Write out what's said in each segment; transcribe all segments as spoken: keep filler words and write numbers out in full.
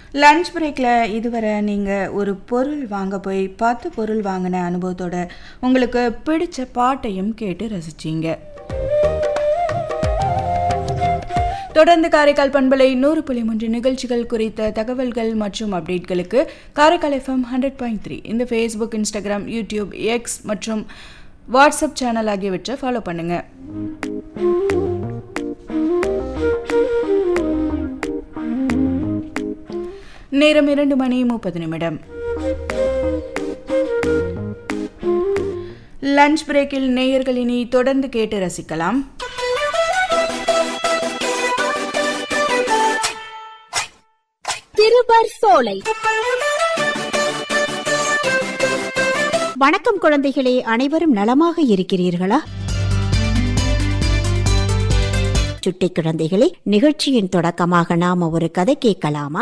Lunch பிரேக்கில் இதுவரை நீங்கள் ஒரு பொருள் வாங்க போய் பத்து பொருள் வாங்கின அனுபவத்தோட உங்களுக்கு பிடிச்ச பாட்டையும் கேட்டு ரசிச்சிங்க. தொடர்ந்து காரைக்கால் பண்பலை நூறு புள்ளி மூன்று நிகழ்ச்சிகள் குறித்த தகவல்கள் மற்றும் அப்டேட்களுக்கு Karaikal FM hundred point three இந்த ஃபேஸ்புக், இன்ஸ்டாகிராம், யூடியூப், எக்ஸ் மற்றும் வாட்ஸ்அப் சேனல் ஆகியவற்றை ஃபாலோ பண்ணுங்க. நேரம் இரண்டு மணி முப்பது நிமிடம். லஞ்ச் பிரேக்கில் நேயர்கள் இனி தொடர்ந்து கேட்டு ரசிக்கலாம். திருவர் சோலை. வணக்கம் குழந்தைகளே, அனைவரும் நலமாக இருக்கிறீர்களா? சுட்டி குழந்தைகளே, நிகழ்ச்சியின் தொடக்கமாக நாம ஒரு கதை கேட்கலாமா?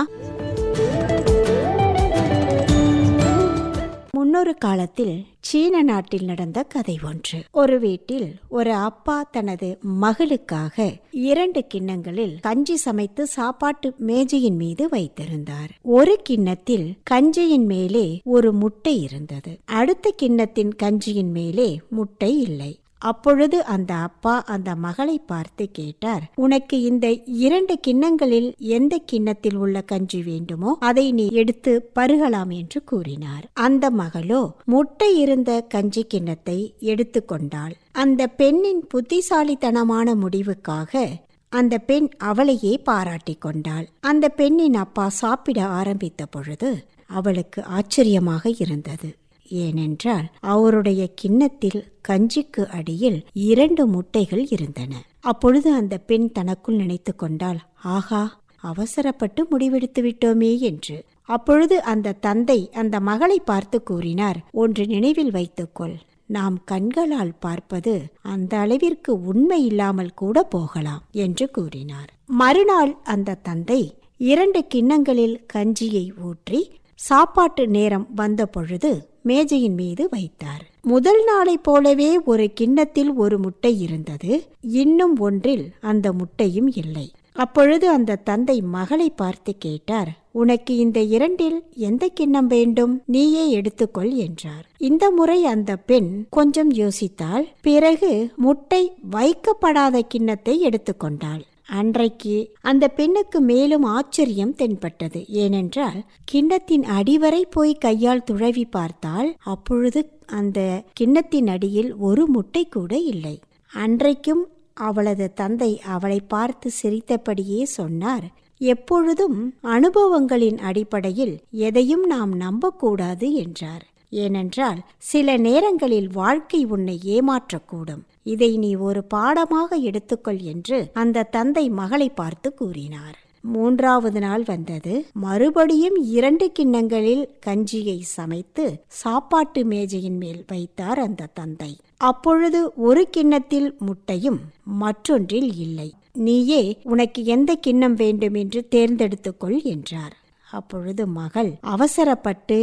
முன்னொரு காலத்தில் சீன நாட்டில் நடந்த கதை ஒன்று. ஒரு வீட்டில் ஒரு அப்பா தனது மகளுக்காக இரண்டு கிண்ணங்களில் கஞ்சி சமைத்து சாப்பாட்டு மேஜையின் மீது வைத்திருந்தார். ஒரு கிண்ணத்தில் கஞ்சியின் மேலே ஒரு முட்டை இருந்தது. அடுத்த கிண்ணத்தின் கஞ்சியின் மேலே முட்டை இல்லை. அப்பொழுது அந்த அப்பா அந்த மகளை பார்த்து கேட்டார், உனக்கு இந்த இரண்டு கிண்ணங்களில் எந்த கிண்ணத்தில் உள்ள கஞ்சி வேண்டுமோ அதை நீ எடுத்து பருகலாம் என்று கூறினார். அந்த மகளோ முட்டை இருந்த கஞ்சி கிண்ணத்தை எடுத்து கொண்டாள். அந்த பெண்ணின் புத்திசாலித்தனமான முடிவுக்காக அந்த பெண் அவளையே பாராட்டி கொண்டாள். அந்த பெண்ணின் அப்பா சாப்பிட ஆரம்பித்த பொழுது அவளுக்கு ஆச்சரியமாக இருந்தது. ஏனென்றால் அவருடைய கிண்ணத்தில் கஞ்சிக்கு அடியில் இரண்டு முட்டைகள் இருந்தன. அப்பொழுது அந்த பெண் தனக்குள் நினைத்து கொண்டாள், ஆகா, அவசரப்பட்டு முடிவெடுத்து விட்டோமே என்று. அப்பொழுது அந்த தந்தை அந்த மகளை பார்த்து கூறினார், ஒன்று நினைவில் வைத்துக்கொள், நாம் கண்களால் பார்ப்பது அந்த அளவிற்கு உண்மை இல்லாமல் கூட போகலாம் என்று கூறினார். மறுநாள் அந்த தந்தை இரண்டு கிண்ணங்களில் கஞ்சியை ஊற்றி சாப்பாட்டு நேரம் வந்த பொழுது மேஜையின் மீது வைத்தார். முதல் நாளை போலவே ஒரு கிண்ணத்தில் ஒரு முட்டை இருந்தது, இன்னும் ஒன்றில் அந்த முட்டையும் இல்லை. அப்பொழுது அந்த தந்தை மகளை பார்த்து கேட்டார், உனக்கு இந்த இரண்டில் எந்த கிண்ணம் வேண்டும், நீயே எடுத்துக்கொள் என்றார். இந்த முறை அந்த பெண் கொஞ்சம் யோசித்தாள். பிறகு முட்டை வைக்கப்படாத கிண்ணத்தை எடுத்துக்கொண்டாள். அன்றைக்கு அந்த பெண்ணுக்கு மேலும் ஆச்சரியம் தென்பட்டது. ஏனென்றால் கிண்ணத்தின் அடிவரை போய் கையால் துழவி பார்த்தால் அப்பொழுது அந்த கிண்ணத்தின் அடியில் ஒரு முட்டை கூட இல்லை. அன்றைக்கும் அவளது தந்தை அவளை பார்த்து சிரித்தபடியே சொன்னார், எப்பொழுதும் அனுபவங்களின் அடிப்படையில் எதையும் நாம் நம்பக்கூடாது என்றார். ஏனென்றால் சில நேரங்களில் வாழ்க்கை உன்னை ஏமாற்றக்கூடும். இதை நீ ஒரு பாடமாக எடுத்துக்கொள் என்று அந்த தந்தை மகளை பார்த்து கூறினார். மூன்றாவது நாள் வந்தது. மறுபடியும் இரண்டு கிண்ணங்களில் கஞ்சியை சமைத்து சாப்பாட்டு மேஜையின் மேல் வைத்தார் அந்த தந்தை. அப்பொழுது ஒரு கிண்ணத்தில் முட்டையும் மற்றொன்றில் இல்லை. நீயே உனக்கு எந்த கிண்ணம் வேண்டும் என்று தேர்ந்தெடுத்துக்கொள் என்றார். அப்பொழுது மகள் அவசரப்பட்டு